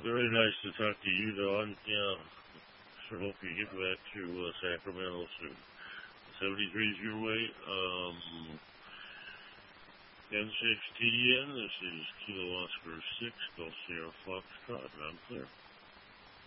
Very nice to talk to you, Don. Yeah, sure hope you get back to Sacramento soon. 73's your way. N6TN, this is Kilo Oscar 6, Gulf Sierra Foxtrot, and I'm clear.